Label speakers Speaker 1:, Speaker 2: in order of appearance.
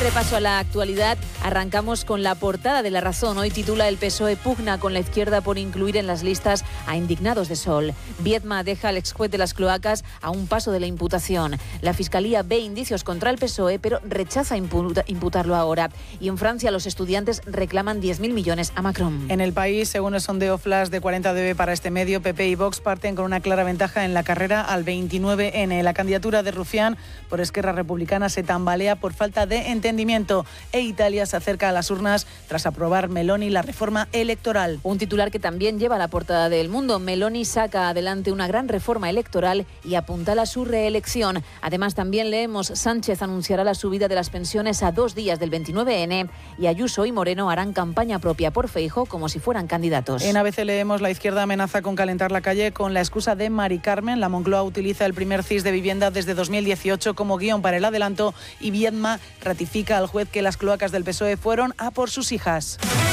Speaker 1: repaso a la actualidad, arrancamos con la portada de La Razón. Hoy titula: el PSOE pugna con la izquierda por incluir en las listas a indignados de Sol. Viedma deja al exjuez de las cloacas a un paso de la imputación. La Fiscalía ve indicios contra el PSOE, pero rechaza imputarlo ahora. Y en Francia los estudiantes reclaman 10.000 millones a Macron.
Speaker 2: En El País, según el sondeo flash de 40dB para este medio, PP y Vox parten con una clara ventaja en la carrera al 29N. La candidatura de Rufián por Esquerra Republicana se tambalea por falta de entendimiento, e Italia se acerca a las urnas tras aprobar Meloni la reforma electoral.
Speaker 1: Un titular que también lleva a la portada de El Mundo: Meloni saca adelante una gran reforma electoral y apuntala su reelección. Además, también leemos: Sánchez anunciará la subida de las pensiones a 2 días del 29N y Ayuso y Moreno harán campaña propia por Feijóo como si fueran candidatos.
Speaker 2: En ABC leemos: la izquierda amenaza con calentar la calle con la excusa de Mari Carmen. La Moncloa utiliza el primer CIS de vivienda desde 2018 como guión para el adelanto, y Viedma ratifica al juez que las cloacas del PSOE fueron a por sus hijas.